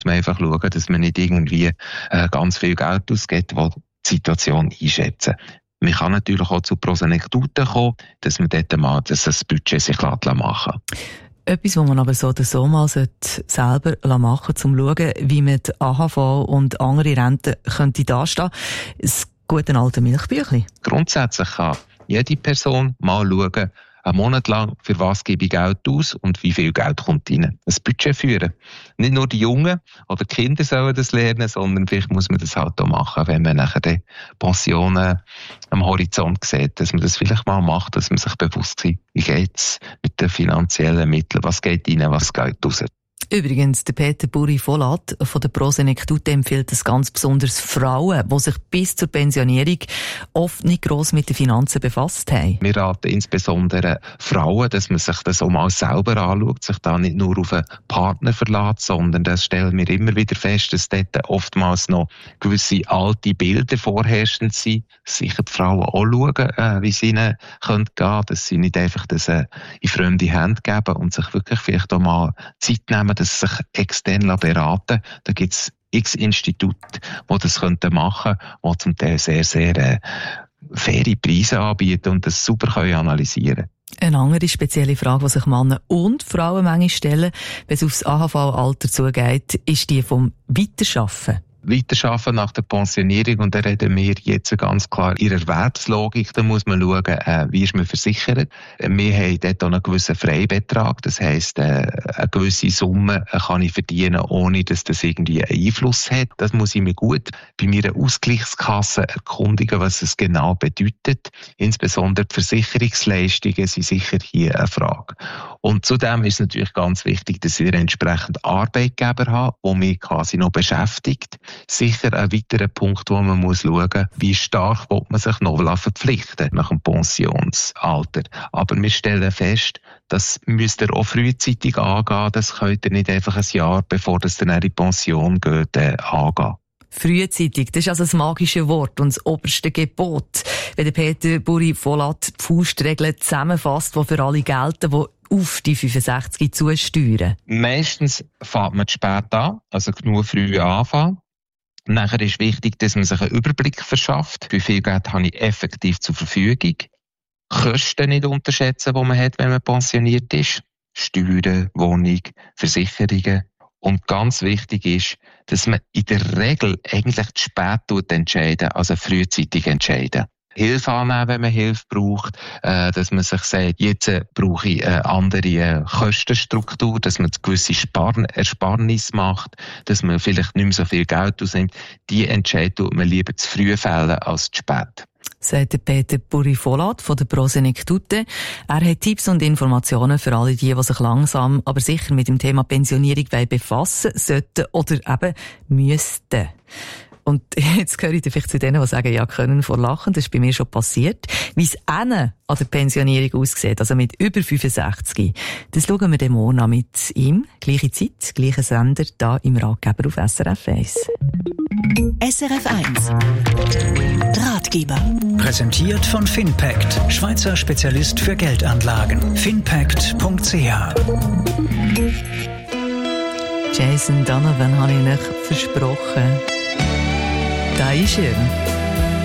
Man einfach schauen, dass man nicht irgendwie ganz viel Geld ausgibt, das die Situation einschätzen. Man kann natürlich auch zu Prosenektuten kommen, dass man dort mal das Budget sich machen lässt. Etwas, was man aber so oder so mal selber machen sollte, um zu schauen, wie man die AHV und andere Renten könnte dastehen. Das gute alte Milchbüchlein. Grundsätzlich kann jede Person mal schauen, einen Monat lang, für was gebe ich Geld aus und wie viel Geld kommt rein. Ein Budget führen. Nicht nur die Jungen oder die Kinder sollen das lernen, sondern vielleicht muss man das halt auch machen, wenn man nachher die Pensionen am Horizont sieht, dass man das vielleicht mal macht, dass man sich bewusst ist, wie geht es mit den finanziellen Mitteln, was geht rein, was geht raus. Übrigens, der Peter Buri-Volat von der Prosenektute empfiehlt es ganz besonders Frauen, die sich bis zur Pensionierung oft nicht gross mit den Finanzen befasst haben. Wir raten insbesondere Frauen, dass man sich das auch mal selber anschaut, sich da nicht nur auf einen Partner verlässt, sondern das stellen wir immer wieder fest, dass dort oftmals noch gewisse alte Bilder vorherrschend sind. Sicher die Frauen auch schauen, wie es ihnen gehen könnte, dass sie nicht einfach das in fremde Hände geben und sich wirklich vielleicht auch mal Zeit nehmen, dass sie sich extern beraten. Da gibt es x Institute, die das machen können, die zum Teil sehr, sehr faire Preise anbieten und das super analysieren können. Eine andere spezielle Frage, die sich Männer und Frauen manchmal stellen, wenn es aufs AHV-Alter zugeht, ist die vom Weiterschaffen. Weiterarbeiten nach der Pensionierung, und da reden wir jetzt ganz klar in der Erwerbslogik. Da muss man schauen, wie ist man versichert. Wir haben dort auch einen gewissen Freibetrag. Das heisst, eine gewisse Summe kann ich verdienen, ohne dass das irgendwie einen Einfluss hat. Das muss ich mir gut bei meiner Ausgleichskasse erkundigen, was es genau bedeutet. Insbesondere die Versicherungsleistungen sind sicher hier eine Frage. Und zudem ist es natürlich ganz wichtig, dass wir entsprechend Arbeitgeber haben, die mich quasi noch beschäftigt. Sicher ein weiterer Punkt, wo man muss schauen, wie stark will man sich noch verpflichten nach dem Pensionsalter. Aber wir stellen fest, das müsst ihr auch frühzeitig angehen. Das könnt ihr nicht einfach ein Jahr, bevor das dann in die Pension geht, angehen. Frühzeitig, das ist also das magische Wort und das oberste Gebot. Wenn der Peter Buri-Volat die Faustregeln zusammenfasst, die für alle gelten, die auf die 65 zusteuern. Meistens fängt man zu spät an, also genug früh anfangen. Nachher ist wichtig, dass man sich einen Überblick verschafft, wie viel Geld habe ich effektiv zur Verfügung. Kosten nicht unterschätzen, die man hat, wenn man pensioniert ist. Steuern, Wohnung, Versicherungen. Und ganz wichtig ist, dass man in der Regel eigentlich zu spät entscheiden, also frühzeitig entscheiden. Hilfe annehmen, wenn man Hilfe braucht, dass man sich sagt, jetzt brauche ich eine andere Kostenstruktur, dass man gewisse Ersparnis macht, dass man vielleicht nicht mehr so viel Geld ausnimmt. Die Entscheidung tut man lieber zu früh fällen als zu spät. Sagt Peter Buri-Volat von der Prosenektute. Er hat Tipps und Informationen für alle die sich langsam, aber sicher mit dem Thema Pensionierung befassen sollten oder eben müssten. Und jetzt gehöre ich vielleicht zu denen, die sagen, ja, können vor Lachen, das ist bei mir schon passiert. Wie es an der Pensionierung aussieht, also mit über 65, das schauen wir dem morgen an mit ihm. Gleiche Zeit, gleicher Sender, da im Ratgeber auf SRF 1. SRF 1 Ratgeber. Präsentiert von Finpact, Schweizer Spezialist für Geldanlagen. Finpact.ch. Jason Donovan habe ich euch versprochen. Da ist er.